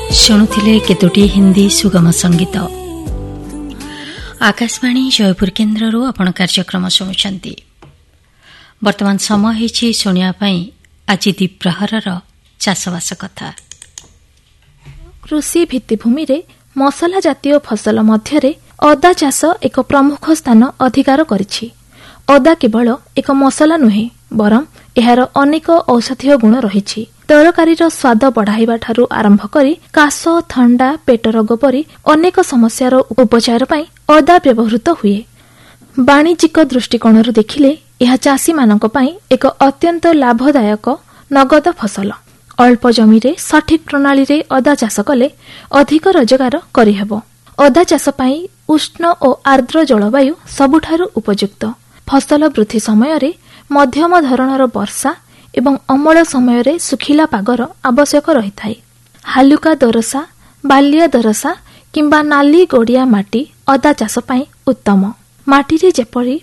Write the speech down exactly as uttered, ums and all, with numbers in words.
शुणुथिले केतोटी हिंदी सुगम संगीत आकाशवाणी जयपुर केन्द्रରୁ आपण कार्यक्रम शुणुछंती। वर्तमान समय हेछि सुनिया पई आजि द्विप्रहरर चाषबास कथा। कृषि भित्तिभूमि रे मसला जातीय फसल मध्यरे अदा चाष एक प्रमुख स्थान अधिकार करिछि। अदा केवल एक मसला नुहे बरं एहार अनेक औषधीय गुण रहिछि। तरकारीर स्वाद बढ़ाइबा ठारू आरंभ करी काश थंडा पेट रोग परी अनेक समस्यार उपचार पई अदा व्यवहृत हुए। वाणिज्यिक दृष्टिकोण देखिले यह चाषी मानक पई एक अत्यंत लाभदायक नगद फसल। अल्प जमी रे सठिक प्रणाली रे अदा चाष कले अधिक रोजगार करिहेबो। अदा चाष पई उष्ण और आर्द्र जलवायु सबुठारु उपयुक्त। फसल वृद्धि समय रे मध्यम धरणर वर्षा एवं अमल समय रे सुखिला पागर आवश्यक रही थाए। हालुका दरसा बालिया दरसा किंबा नाली गोड़िया माटी अदा चाष पई उत्तम। माटी रे जेपरी